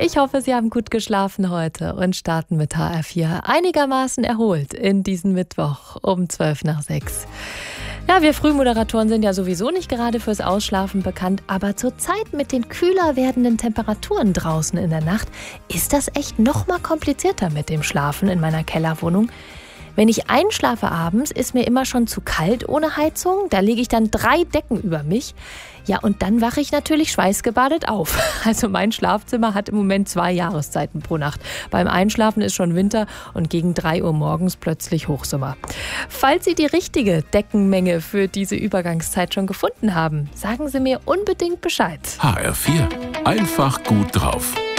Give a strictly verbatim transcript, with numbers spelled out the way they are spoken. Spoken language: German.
Ich hoffe, Sie haben gut geschlafen heute und starten mit H R vier einigermaßen erholt in diesen Mittwoch um zwölf nach sechs. Ja, wir Frühmoderatoren sind ja sowieso nicht gerade fürs Ausschlafen bekannt, aber zur Zeit mit den kühler werdenden Temperaturen draußen in der Nacht ist das echt noch mal komplizierter mit dem Schlafen in meiner Kellerwohnung. Wenn ich einschlafe abends, ist mir immer schon zu kalt ohne Heizung. Da lege ich dann drei Decken über mich. Ja, und dann wache ich natürlich schweißgebadet auf. Also mein Schlafzimmer hat im Moment zwei Jahreszeiten pro Nacht. Beim Einschlafen ist schon Winter und gegen drei Uhr morgens plötzlich Hochsommer. Falls Sie die richtige Deckenmenge für diese Übergangszeit schon gefunden haben, sagen Sie mir unbedingt Bescheid. H R vier. Einfach gut drauf.